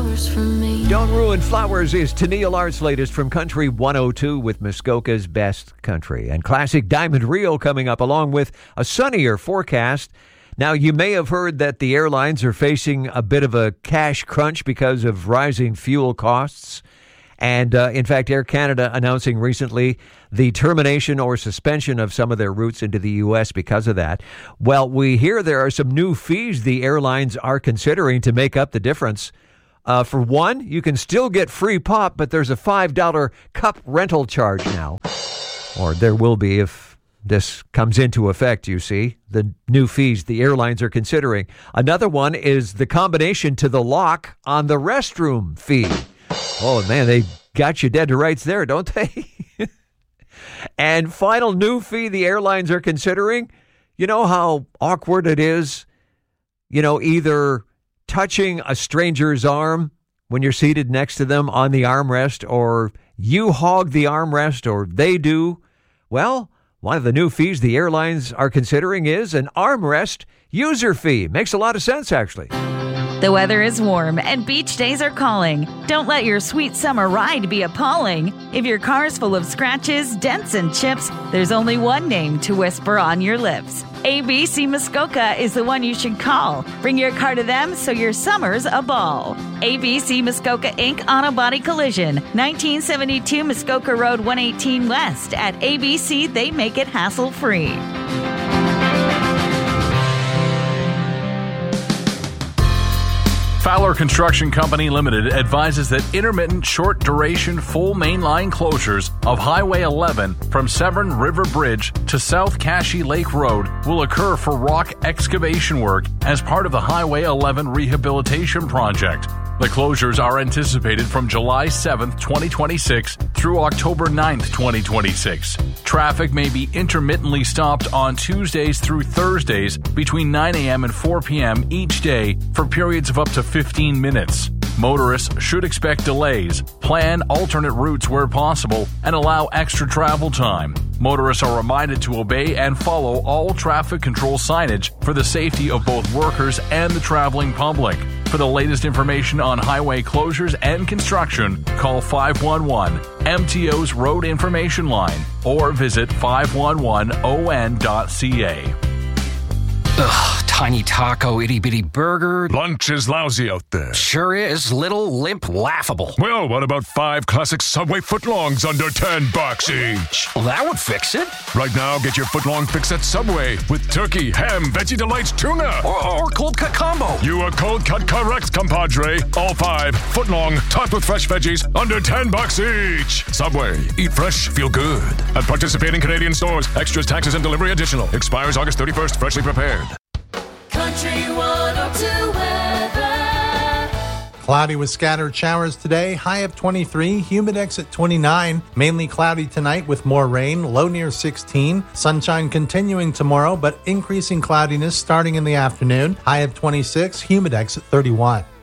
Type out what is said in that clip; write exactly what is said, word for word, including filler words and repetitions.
flowers for me. Don't Ruin Flowers is Tennille Art's latest from Country one oh two with Muskoka's Best Country. And classic Diamond Rio coming up along with a sunnier forecast. Now, you may have heard that the airlines are facing a bit of a cash crunch because of rising fuel costs. And, uh, in fact, Air Canada announcing recently the termination or suspension of some of their routes into the U S because of that. Well, we hear there are some new fees the airlines are considering to make up the difference. Uh, for one, you can still get free pop, but there's a five dollars cup rental charge now. Or there will be if this comes into effect, you see, the new fees the airlines are considering. Another one is the combination to the lock on the restroom fee. Oh, man, they got you dead to rights there, don't they? And final new fee the airlines are considering. You know how awkward it is, you know, either touching a stranger's arm when you're seated next to them on the armrest, or you hog the armrest, or they do. Well, one of the new fees the airlines are considering is an armrest user fee. Makes a lot of sense, actually. The weather is warm and beach days are calling. Don't let your sweet summer ride be appalling. If your car's full of scratches, dents, and chips, there's only one name to whisper on your lips. A B C Muskoka is the one you should call. Bring your car to them so your summer's a ball. A B C Muskoka Incorporated. Auto Body Collision, nineteen seventy-two Muskoka Road, one eighteen West. At A B C, they make it hassle-free. Fowler Construction Company Limited advises that intermittent short-duration full mainline closures of Highway eleven from Severn River Bridge to South Cashie Lake Road will occur for rock excavation work as part of the Highway eleven rehabilitation project. The closures are anticipated from July seventh, twenty twenty-six through October ninth, twenty twenty-six. Traffic may be intermittently stopped on Tuesdays through Thursdays between nine a.m. and four p.m. each day for periods of up to fifteen minutes. Motorists should expect delays, plan alternate routes where possible, and allow extra travel time. Motorists are reminded to obey and follow all traffic control signage for the safety of both workers and the traveling public. For the latest information on highway closures and construction, call five one one M T O's Road Information Line or visit five one one O N dot C A. Ugh, tiny taco, itty-bitty burger. Lunch is lousy out there. Sure is. Little, limp, laughable. Well, what about five classic Subway footlongs under ten bucks each? Well, that would fix it. Right now, get your footlong fix at Subway with turkey, ham, Veggie Delights, tuna. Or, or cold cut combo. You are cold cut correct, compadre. All five, footlong, topped with fresh veggies, under ten bucks each. Subway. Eat fresh, feel good. At participating Canadian stores. Extras, taxes, and delivery additional. Expires August thirty-first. Freshly prepared. Country one oh two weather. Cloudy with scattered showers today, high of twenty-three, humidex at twenty-nine. Mainly cloudy tonight with more rain, low near sixteen. Sunshine continuing tomorrow, but increasing cloudiness starting in the afternoon, high of twenty-six, humidex at thirty-one.